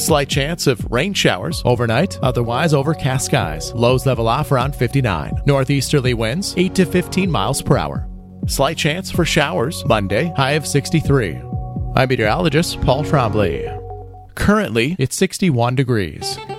Slight chance of rain showers overnight, otherwise overcast skies. Lows level off around 59. Northeasterly winds 8 to 15 miles per hour. Slight chance for showers Monday, high of 63. I'm meteorologist Paul Trombley. Currently, it's 61 degrees.